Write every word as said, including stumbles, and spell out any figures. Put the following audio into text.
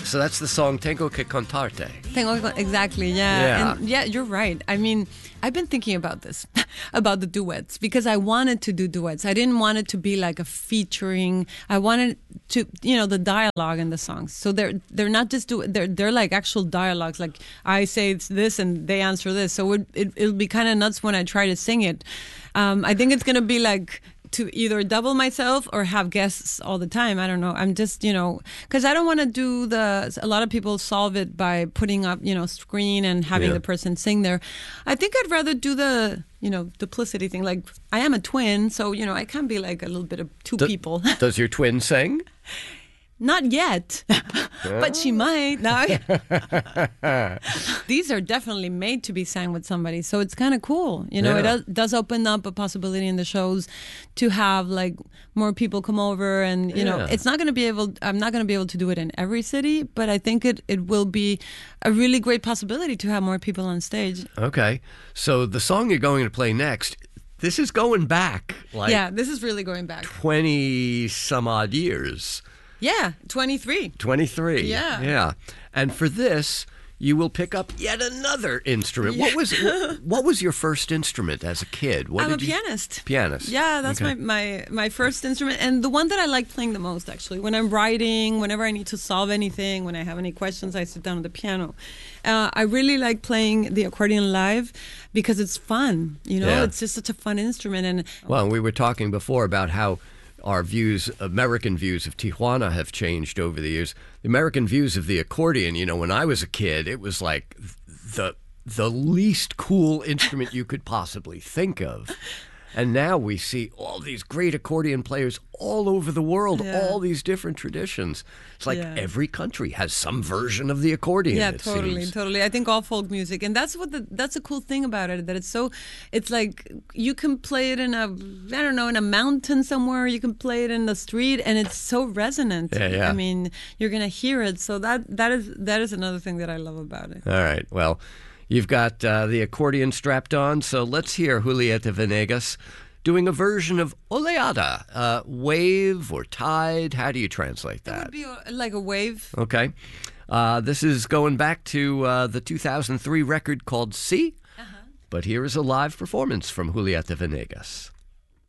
So that's the song Tengo que contarte. Tengo, exactly, yeah. Yeah. And yeah, you're right. I mean, I've been thinking about this, about the duets, because I wanted to do duets. I didn't want it to be like a featuring. I wanted to, you know, the dialogue in the songs. So they're they're not just do they're they're like actual dialogues. Like I say it's this and they answer this. So it, it it'll be kind of nuts when I try to sing it. Um, I think it's gonna be like to either double myself or have guests all the time. I don't know. I'm just, you know, because I don't want to do the, a lot of people solve it by putting up, you know, screen and having Yeah. the person sing there. I think I'd rather do the, you know, duplicity thing. Like, I am a twin, so, you know, I can be like a little bit of two Do- people. Does your twin sing? Not yet, but she might. No. These are definitely made to be sang with somebody, so it's kind of cool. You know, Yeah. it does, does open up a possibility in the shows to have like more people come over, and you know, Yeah. it's not going to be able. I'm not going to be able to do it in every city, but I think it it will be a really great possibility to have more people on stage. Okay. So the song you're going to play next, this is going back like Yeah, this is really going back. twenty some odd years. Yeah, twenty-three. twenty-three. Yeah. Yeah. And for this, you will pick up yet another instrument. What was what was your first instrument as a kid? What I'm a did you- pianist. Pianist. Yeah, that's Okay. my, my, my first instrument, and the one that I like playing the most, actually. When I'm writing, whenever I need to solve anything, when I have any questions, I sit down at the piano. Uh, I really like playing the accordion live because it's fun. You know, Yeah. it's just such a fun instrument. And Well, we were talking before about how our views, American views of Tijuana have changed over the years. The American views of the accordion, you know, when I was a kid, it was like the the least cool instrument you could possibly think of. And now we see all these great accordion players all over the world, Yeah. all these different traditions. It's like Yeah. every country has some version of the accordion. yeah, it totally, seems. totally. I think all folk music, and that's what the that's a cool thing about it. That it's so, it's like you can play it in a, I don't know, in a mountain somewhere. You can play it in the street, and it's so resonant. Yeah, yeah. I mean, you're gonna hear it. So that that is that is another thing that I love about it. All right. Well, you've got uh, the accordion strapped on, so let's hear Julieta Venegas doing a version of Oleada, uh, wave or tide. How do you translate It that? would be a- like a wave. Okay. Uh, this is going back to uh, the two thousand three record called See, but here is a live performance from Julieta Venegas.